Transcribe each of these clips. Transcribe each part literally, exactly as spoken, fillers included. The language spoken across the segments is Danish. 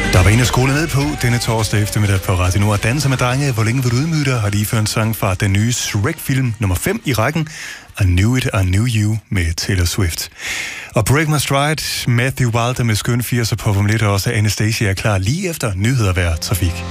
Der var en af skolen ned på denne torsdag eftermiddag på Radio Nord. Danser med drenge, hvor længe vil du ydmyge dig, har lige før en sang fra den nye Shrek-film nummer fem i rækken. I Knew It, I Knew You med Taylor Swift. Og Break My Stride, Matthew Wilder med skøn firser på Formel et, og også Anastasia er klar lige efter nyheder vejr trafik.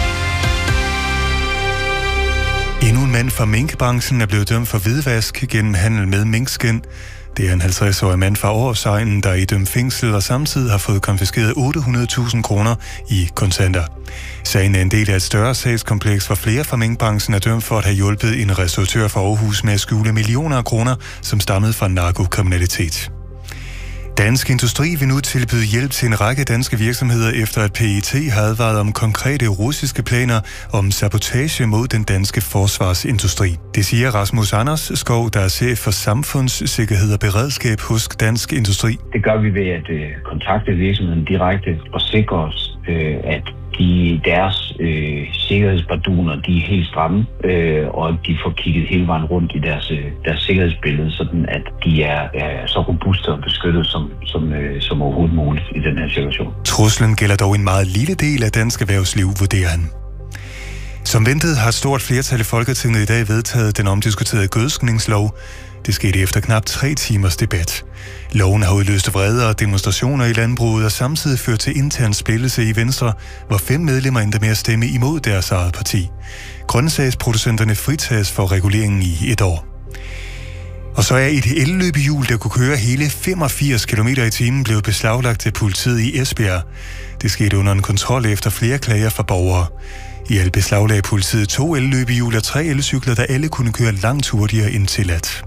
Endnu en mand fra minkbranchen er blevet dømt for hvidvask gennem handel med minkskind. Det er en halvtreds-årig mand fra Årsegnen, der er idømt fængsel og samtidig har fået konfiskeret otte hundrede tusind kroner i kontanter. Sagen er en del af et større sagskompleks, hvor flere fra minkbranchen er dømt for at have hjulpet en restauratør fra Aarhus med at skjule millioner af kroner, som stammede fra narkokriminalitet. Dansk Industri vil nu tilbyde hjælp til en række danske virksomheder, efter at P E T har advaret om konkrete russiske planer om sabotage mod den danske forsvarsindustri. Det siger Rasmus Anders Skov, der er chef for samfundssikkerhed og beredskab hos Dansk Industri. Det gør vi ved at øh, kontakte virksomheden direkte og sikre os, øh, at de, deres øh, sikkerhedsbarduner, de er helt stramme, øh, og de får kigget hele vejen rundt i deres, øh, deres sikkerhedsbillede, sådan at de er, er så robuste og beskyttet som, som, øh, som overhovedet muligt i den her situation. Truslen gælder dog en meget lille del af dansk erhvervsliv, vurderer han. Som ventet har et stort flertal i Folketinget i dag vedtaget den omdiskuterede gødskningslov. Det skete efter knap tre timers debat. Loven har udløst vrede og demonstrationer i landbruget og samtidig ført til intern splittelse i Venstre, hvor fem medlemmer endte med at stemme imod deres eget parti. Grøntsagsproducenterne fritages for reguleringen i et år. Og så er et elløbehjul, der kunne køre hele femogfirs kilometer i timen, blevet beslaglagt til politiet i Esbjerg. Det skete under en kontrol efter flere klager fra borgere. I alt beslaglagde politiet to elløbehjul og tre elcykler, der alle kunne køre langt hurtigere end tilladt.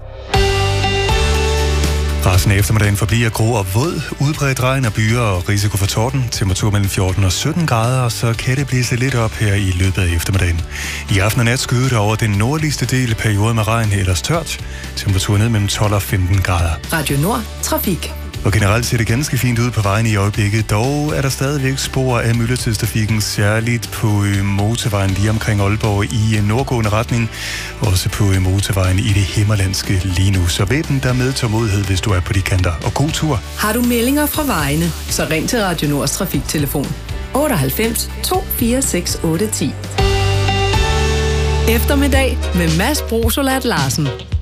Resten af eftermiddagen forbliver grå og våd, udbredt regn og byer og risiko for torden. Temperatur mellem fjorten og sytten grader, og så kan det blæse lidt op her i løbet af eftermiddagen. I aften og nat skyder det over den nordligste del, periode med regn ellers tørt. Temperatur ned mellem tolv og femten grader. Radio Nord, trafik. Og generelt ser det ganske fint ud på vejen i øjeblikket. Dog er der stadigvæk spor af myldretidstrafikken, særligt på motorvejen lige omkring Aalborg i en nordgående retning. Også på motorvejen i det himmerlandske lige nu. Så væbn der med tålmodighed, hvis du er på de kanter. Og god tur. Har du meldinger fra vejene, så ring til Radio Nords trafiktelefon otteoghalvfems to fire seks otte ti. Eftermiddag med Mads Brosolat Larsen.